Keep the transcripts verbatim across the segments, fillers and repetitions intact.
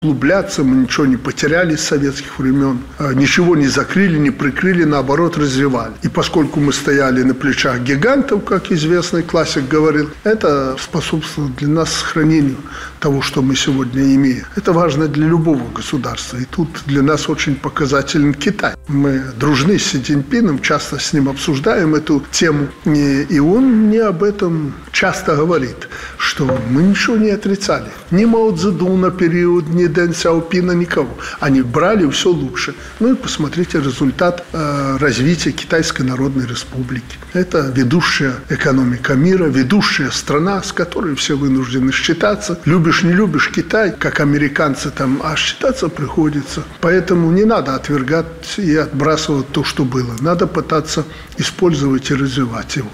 углубляться, мы ничего не потеряли с советских времен, ничего не закрыли, не прикрыли, наоборот, развивали. И поскольку мы стояли на плечах гигантов, как известный классик говорил, это способствовало для нас сохранению того, что мы сегодня имеем. Это важно для любого государства. И тут для нас очень показателен Китай. Мы дружны с Си Цзиньпином, часто с ним обсуждаем эту тему. И он мне об этом часто говорит, что мы ничего не отрицали. Ни Мао Цзэдуна период, ни Дэн Сяопина, никого. Они брали все лучше. Ну и посмотрите результат э, развития Китайской Народной Республики. Это ведущая экономика мира, ведущая страна, с которой все вынуждены считаться. Любишь, не любишь Китай, как американцы там, а считаться приходится. Поэтому не надо отвергать и отбрасывать то, что было. Надо пытаться использовать и развивать его.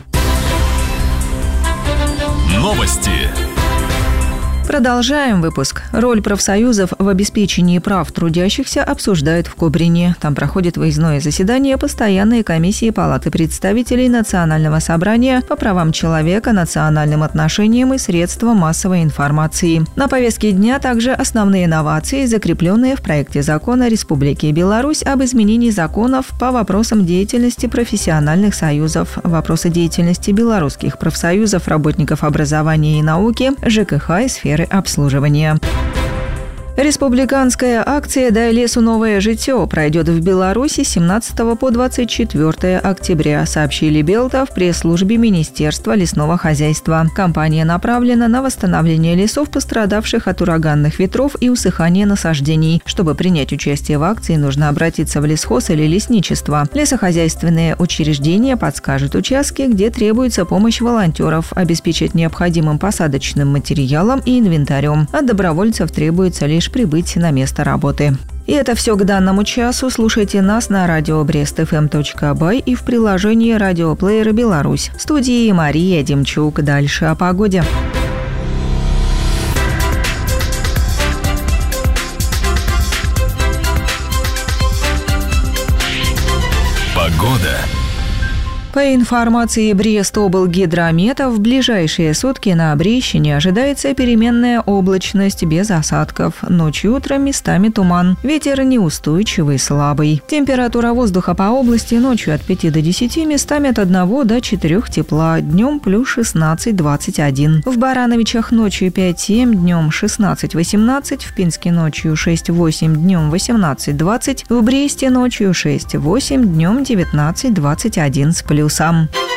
Новости. Продолжаем выпуск. Роль профсоюзов в обеспечении прав трудящихся обсуждают в Кобрине. Там проходит выездное заседание постоянной комиссии Палаты представителей Национального собрания по правам человека, национальным отношениям и средствам массовой информации. На повестке дня также основные инновации, закрепленные в проекте закона Республики Беларусь об изменении законов по вопросам деятельности профессиональных союзов, вопросы деятельности белорусских профсоюзов, работников образования и науки, ЖКХ и сферы обслуживания. Республиканская акция «Дай лесу новое житё» пройдет в Беларуси с семнадцатого по двадцать четвёртое октября, сообщили Белта в пресс-службе Министерства лесного хозяйства. Кампания направлена на восстановление лесов, пострадавших от ураганных ветров и усыхание насаждений. Чтобы принять участие в акции, нужно обратиться в лесхоз или лесничество. Лесохозяйственные учреждения подскажут участки, где требуется помощь волонтеров, обеспечат необходимым посадочным материалом и инвентарем. От добровольцев требуется лишь прибыть на место работы. И это все к данному часу. Слушайте нас на радио брест эф эм точка бай и в приложении радиоплеера «Беларусь». В студии Мария Демчук. Дальше о погоде. Погода. По информации Брестоблгидромета, в ближайшие сутки на Брещине ожидается переменная облачность без осадков. Ночью и утром местами туман. Ветер неустойчивый, слабый. Температура воздуха по области ночью от пяти до десяти, местами от одного до четырёх тепла. Днем плюс шестнадцать двадцать один. В Барановичах ночью пять-семь, днем шестнадцать восемнадцать. В Пинске ночью шесть-восемь, днем восемнадцать двадцать. В Бресте ночью шесть-восемь, днем девятнадцать двадцать один с плюсом.